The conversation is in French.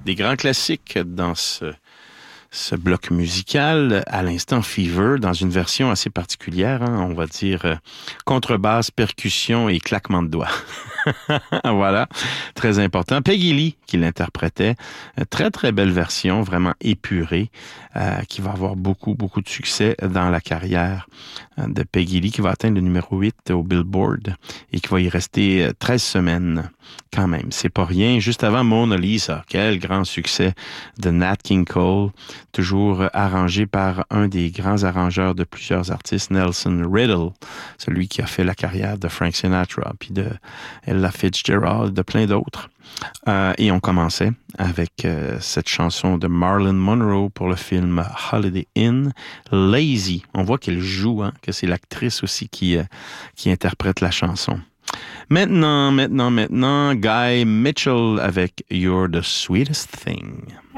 des grands classiques dans ce bloc musical. À l'instant, Fever, dans une version assez particulière, hein, on va dire contrebasse, percussion et claquement de doigts. Voilà, très important. Peggy Lee qui l'interprétait. Très, très belle version, vraiment épurée, qui va avoir beaucoup, beaucoup de succès dans la carrière de Peggy Lee, qui va atteindre le numéro 8 au Billboard et qui va y rester 13 semaines quand même. C'est pas rien. Juste avant Mona Lisa, quel grand succès de Nat King Cole, toujours arrangé par un des grands arrangeurs de plusieurs artistes, Nelson Riddle, celui qui a fait la carrière de Frank Sinatra, puis de Ella Fitzgerald, de plein d'autres. Et on commençait avec cette chanson de Marilyn Monroe pour le film Holiday Inn, Lazy. On voit qu'elle joue, hein, que c'est l'actrice aussi qui interprète la chanson. Maintenant, Guy Mitchell avec You're the Sweetest Thing.